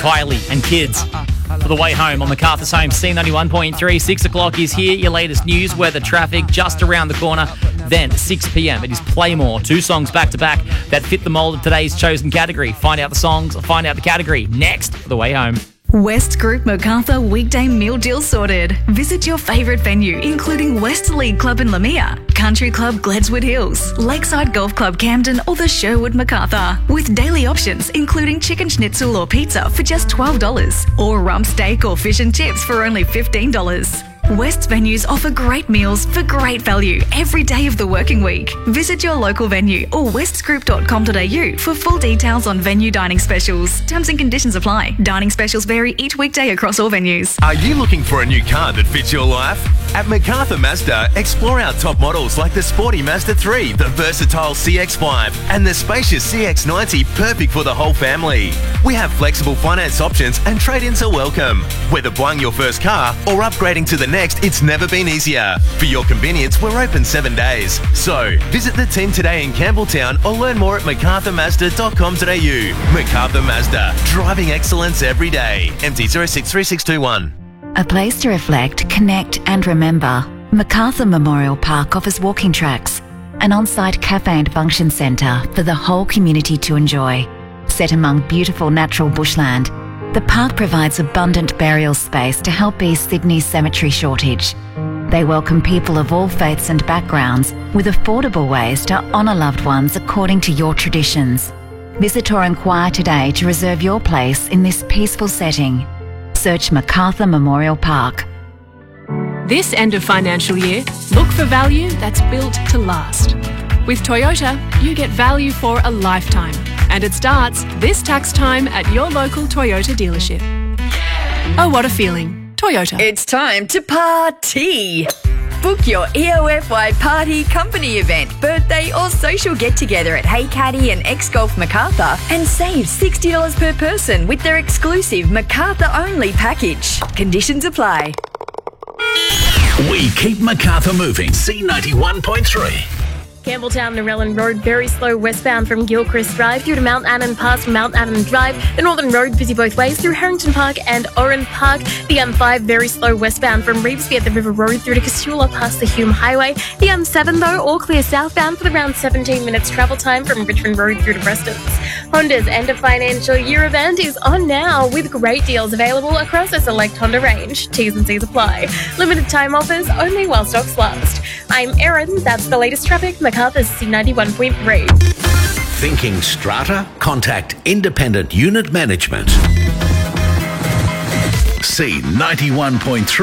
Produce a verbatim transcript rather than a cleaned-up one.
Kylie and Kids for the way home on MacArthur's Home. C ninety-one point three, six o'clock is here. Your latest news, weather, traffic, just around the corner. Then six p.m. it is Playmore. Two songs back to back that fit the mould of today's chosen category. Find out the songs, find out the category next for the way home. West Group Macarthur weekday meal deal sorted. Visit your favourite venue, including West League Club in Lamia, Country Club Gledswood Hills, Lakeside Golf Club Camden, or the Sherwood Macarthur, with daily options including chicken schnitzel or pizza for just twelve dollars, or rump steak or fish and chips for only fifteen dollars. West's venues offer great meals for great value every day of the working week. Visit your local venue or westsgroup dot com dot a u for full details on venue dining specials. Terms and conditions apply. Dining specials vary each weekday across all venues. Are you looking for a new car that fits your life? At MacArthur Mazda, explore our top models like the sporty Mazda three, the versatile C X five, and the spacious C X ninety, perfect for the whole family. We have flexible finance options and trade-ins are welcome. Whether buying your first car or upgrading to the next, it's never been easier. For your convenience, we're open seven days. So, visit the team today in Campbelltown or learn more at macarthur mazda dot com dot a u. MacArthur Mazda, driving excellence every day. M T zero six three six two one. A place to reflect, connect and remember. MacArthur Memorial Park offers walking tracks, an on-site cafe and function centre for the whole community to enjoy. Set among beautiful natural bushland, the park provides abundant burial space to help ease Sydney's cemetery shortage. They welcome people of all faiths and backgrounds with affordable ways to honour loved ones according to your traditions. Visit or inquire today to reserve your place in this peaceful setting. Search MacArthur Memorial Park. This end of financial year, look for value that's built to last. With Toyota, you get value for a lifetime. And it starts this tax time at your local Toyota dealership. Oh, what a feeling. Toyota. It's time to party. Book your E O F Y party, company event, birthday or social get-together at Hey Caddy and X-Golf Macarthur and save sixty dollars per person with their exclusive Macarthur-only package. Conditions apply. We keep Macarthur moving. C ninety-one point three. Campbelltown Narellan Road, very slow westbound from Gilchrist Drive through to Mount Annan past Mount Annan Drive. The Northern Road busy both ways through Harrington Park and Oran Park. The M five very slow westbound from Revesby at the River Road through to Casula past the Hume Highway. The M seven though, all clear southbound for around seventeen minutes travel time from Richmond Road through to Prestons. Honda's end of financial year event is on now with great deals available across a select Honda range. T's and C's apply. Limited time offers only while stocks last. I'm Erin, that's the latest traffic. MacArthur's C ninety-one point three. Thinking strata? Contact Independent Unit Management. C ninety-one point three.